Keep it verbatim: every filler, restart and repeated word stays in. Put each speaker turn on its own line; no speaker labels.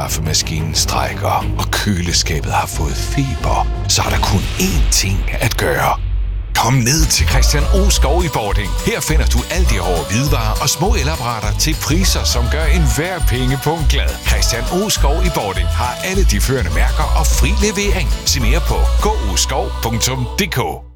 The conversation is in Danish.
kaffemaskinen strækker, og køleskabet har fået feber, så er der kun én ting at gøre. Kom ned til Christian O. Skov i Bording. Her finder du alt det over hvidevarer og små elapparater til priser, som gør enhver pengepunkt glad. Christian O. Skov i Bording har alle de førende mærker og fri levering. Se mere på go skov punktum d k.